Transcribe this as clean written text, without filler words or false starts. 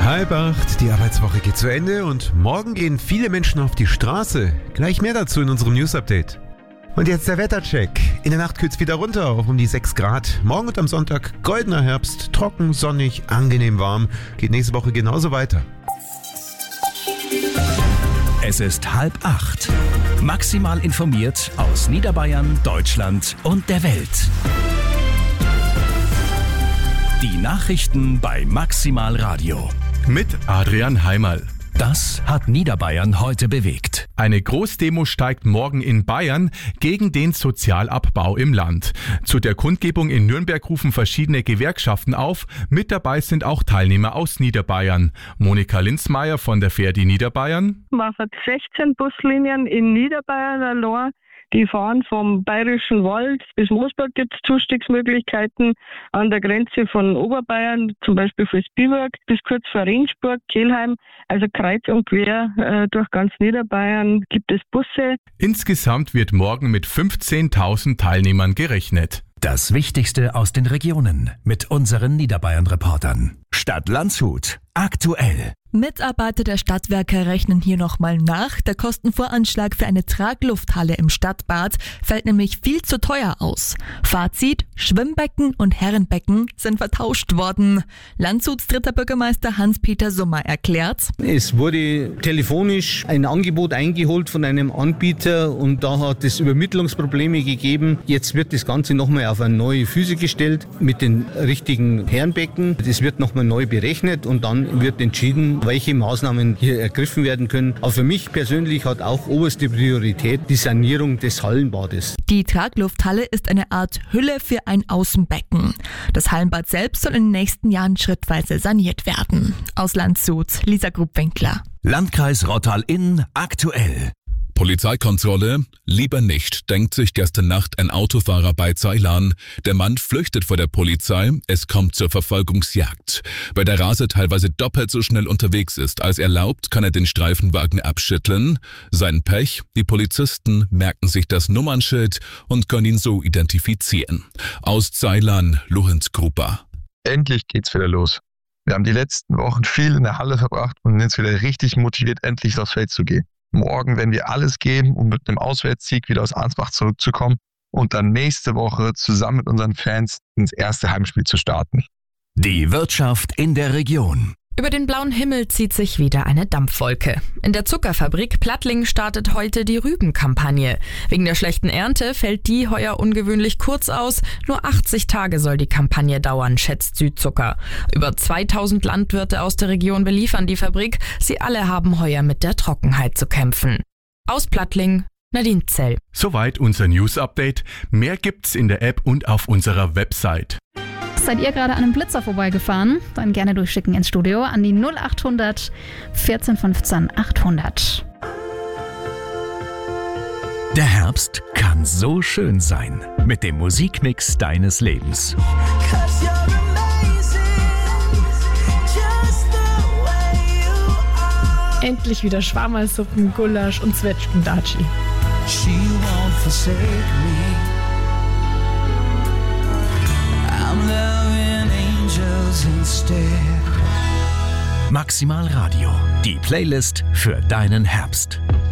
7:30, die Arbeitswoche geht zu Ende und morgen gehen viele Menschen auf die Straße. Gleich mehr dazu in unserem News-Update. Und jetzt der Wettercheck. In der Nacht kühlt es wieder runter auf um die 6 Grad. Morgen und am Sonntag goldener Herbst, trocken, sonnig, angenehm warm. Geht nächste Woche genauso weiter. Es ist 7:30. Maximal informiert aus Niederbayern, Deutschland und der Welt. Die Nachrichten bei Maximal Radio. Mit Adrian Heimerl. Das hat Niederbayern heute bewegt. Eine Großdemo steigt morgen in Bayern gegen den Sozialabbau im Land. Zu der Kundgebung in Nürnberg rufen verschiedene Gewerkschaften auf. Mit dabei sind auch Teilnehmer aus Niederbayern. Monika Linzmeier von der Verdi Niederbayern. Man hat 16 Buslinien in Niederbayern allein. Die fahren vom Bayerischen Wald bis Moosburg, gibt es Zustiegsmöglichkeiten. An der Grenze von Oberbayern, zum Beispiel für Spielberg, bis kurz vor Regensburg, Kelheim. Also kreuz und quer durch ganz Niederbayern gibt es Busse. Insgesamt wird morgen mit 15.000 Teilnehmern gerechnet. Das Wichtigste aus den Regionen mit unseren Niederbayern-Reportern. Stadt Landshut. Aktuell. Mitarbeiter der Stadtwerke rechnen hier nochmal nach. Der Kostenvoranschlag für eine Traglufthalle im Stadtbad fällt nämlich viel zu teuer aus. Fazit: Schwimmbecken und Herrenbecken sind vertauscht worden. Landshuts dritter Bürgermeister Hans-Peter Summer erklärt: Es wurde telefonisch ein Angebot eingeholt von einem Anbieter und da hat es Übermittlungsprobleme gegeben. Jetzt wird das Ganze nochmal auf eine neue Füße gestellt mit den richtigen Herrenbecken. Das wird nochmal neu berechnet und dann wird entschieden, welche Maßnahmen hier ergriffen werden können. Aber für mich persönlich hat auch oberste Priorität die Sanierung des Hallenbades. Die Traglufthalle ist eine Art Hülle für ein Außenbecken. Das Hallenbad selbst soll in den nächsten Jahren schrittweise saniert werden. Aus Landshut, Lisa Grubwinkler. Landkreis Rottal-Inn aktuell. Polizeikontrolle? Lieber nicht, denkt sich gestern Nacht ein Autofahrer bei Zeilan. Der Mann flüchtet vor der Polizei, es kommt zur Verfolgungsjagd. Weil der Raser teilweise doppelt so schnell unterwegs ist als erlaubt, kann er den Streifenwagen abschütteln. Sein Pech, die Polizisten merken sich das Nummernschild und können ihn so identifizieren. Aus Zeilan, Lorenz Gruber. Endlich geht's wieder los. Wir haben die letzten Wochen viel in der Halle verbracht und sind jetzt wieder richtig motiviert, endlich aufs Feld zu gehen. Morgen werden wir alles geben, um mit einem Auswärtssieg wieder aus Ansbach zurückzukommen und dann nächste Woche zusammen mit unseren Fans ins erste Heimspiel zu starten. Die Wirtschaft in der Region. Über den blauen Himmel zieht sich wieder eine Dampfwolke. In der Zuckerfabrik Plattling startet heute die Rübenkampagne. Wegen der schlechten Ernte fällt die heuer ungewöhnlich kurz aus. Nur 80 Tage soll die Kampagne dauern, schätzt Südzucker. Über 2000 Landwirte aus der Region beliefern die Fabrik. Sie alle haben heuer mit der Trockenheit zu kämpfen. Aus Plattling, Nadine Zell. Soweit unser News-Update. Mehr gibt's in der App und auf unserer Website. Seid ihr gerade an einem Blitzer vorbeigefahren? Dann gerne durchschicken ins Studio an die 0800 1415 800. Der Herbst kann so schön sein. Mit dem Musikmix deines Lebens. Endlich wieder Schwamalsuppen, Gulasch und Zwetschgendatschi. She won't forsake me. I'm loving angels instead. Maximal Radio, die Playlist für deinen Herbst.